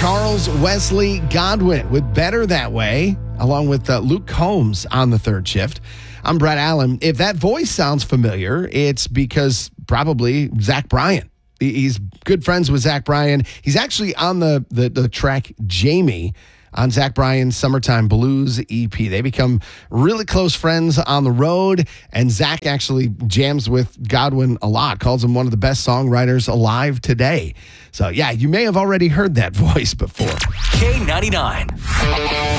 Charles Wesley Godwin with Better That Way, along with Luke Combs on the third shift. I'm Brett Allen. If that voice sounds familiar, it's because probably Zach Bryan. He's good friends with Zach Bryan. He's actually on the track Jamie on Zach Bryan's Summertime Blues EP. They become really close friends on the road, and Zach actually jams with Godwin a lot, calls him one of the best songwriters alive today. So, yeah, you may have already heard that voice before. K99.